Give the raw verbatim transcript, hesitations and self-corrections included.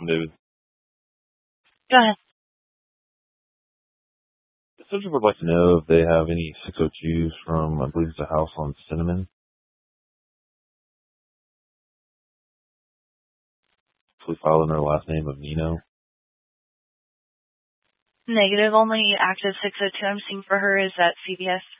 David. Go ahead. The subject would like to know if they have any six oh twos from, I believe it's a house on Cinnamon. We filed in her last name of Nino. Negative. Only active six oh two I'm seeing for her is at C V S.